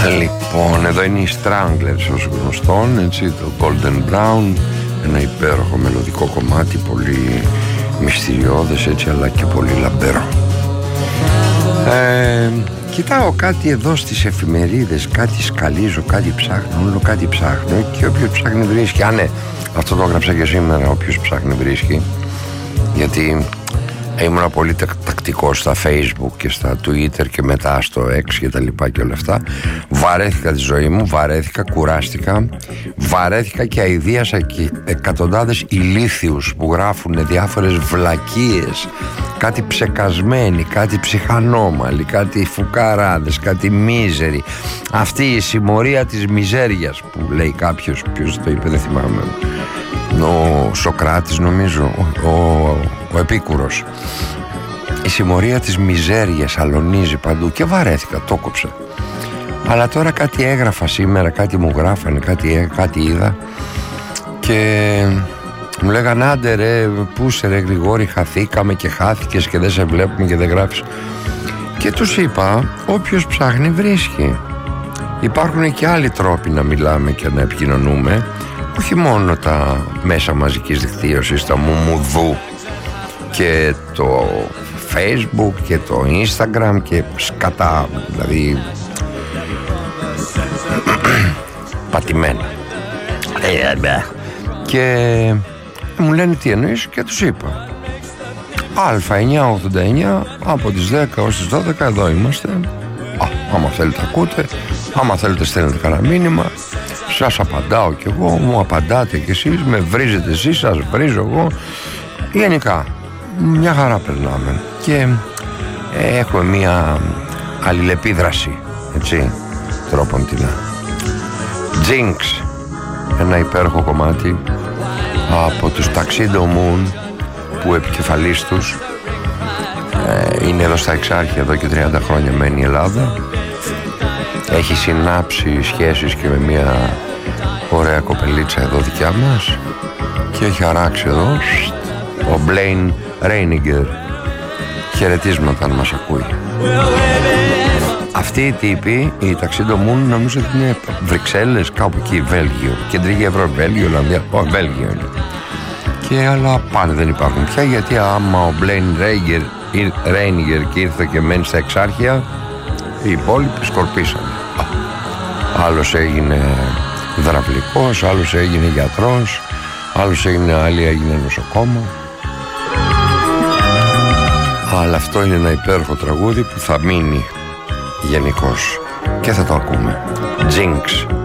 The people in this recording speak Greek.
Λοιπόν, εδώ είναι οι Stranglers ως γνωστόν, έτσι, το Golden Brown, ένα υπέροχο μελωδικό κομμάτι, πολύ μυστηριώδες, έτσι, αλλά και πολύ λαμπερό. Κοιτάω κάτι εδώ στις εφημερίδες, κάτι σκαλίζω, κάτι ψάχνω, όλο κάτι ψάχνω, και όποιος ψάχνει βρίσκει. Α, ναι, αυτό το έγραψα και σήμερα, όποιος ψάχνει βρίσκει, γιατί ήμουν πολύ τακτικός στα Facebook και στα Twitter και μετά στο X και τα λοιπά και όλα αυτά. Βαρέθηκα τη ζωή μου, βαρέθηκα, κουράστηκα, βαρέθηκα και αηδίασα και εκατοντάδες ηλίθιους που γράφουν διάφορες βλακίες, κάτι ψεκασμένοι, κάτι ψυχανόμαλοι, κάτι φουκαράδες, κάτι μίζεροι. Αυτή η συμμορία της μιζέριας που λέει κάποιος, ποιος το είπε δεν θυμάμαι, ο Σοκράτης νομίζω, ο Επίκουρος. Η συμμορία της μιζέριας αλωνίζει παντού και βαρέθηκα, το κόψα. Αλλά τώρα κάτι έγραφα σήμερα, κάτι μου γράφανε, κάτι είδα και μου λέγανε άντε ρε, πού σε ρε Γρηγόρη, χαθήκαμε και χάθηκες και δεν σε βλέπουμε και δεν γράφεις. Και τους είπα, όποιος ψάχνει βρίσκει. Υπάρχουν και άλλοι τρόποι να μιλάμε και να επικοινωνούμε, όχι μόνο τα μέσα μαζικής δικτύωσης, τα μουμουδού και το Facebook και το Instagram και σκατά, δηλαδή πατημένα. Και μου λένε τι εννοείς και τους είπα Α989 από τις 10 ως τις 12 εδώ είμαστε. Άμα θέλετε ακούτε, άμα θέλετε στέλνετε κανένα μήνυμα, σας απαντάω κι εγώ, μου απαντάτε κι εσείς, με βρίζετε εσείς, σας βρίζω εγώ. Γενικά μια χαρά περνάμε και έχουμε μια αλληλεπίδραση, έτσι, τρόποντινά. Jinx, ένα υπέροχο κομμάτι από τους Tuxedo Moon, που επικεφαλής τους είναι εδώ στα Εξάρχεια, εδώ και 30 χρόνια μένει η Ελλάδα. Έχει συνάψει σχέσεις και με μια ωραία κοπελίτσα εδώ δικιά μας και έχει αράξει εδώ ο Blaine Reiniger. Χαιρετίσματα αν μας ακούει. Αυτή η τύπη, η Tuxedo Moon, νομίζω ότι είναι Βρυξέλλες, κάπου εκεί, Βέλγιο, Κεντρική Ευρώπη, Βέλγιο, Ολλανδία, Βέλγιο είναι. Και αλλά πάνε δεν υπάρχουν πια, γιατί άμα ο Blaine Reiniger και ήρθε και μένει στα Εξάρχεια, οι υπόλοιποι σκορπίσανε. Άλλος έγινε δραυλικός, άλλος έγινε γιατρός, άλλος έγινε νοσοκόμα. Αλλά αυτό είναι ένα υπέροχο τραγούδι που θα μείνει γενικώς και θα το ακούμε. Jinx.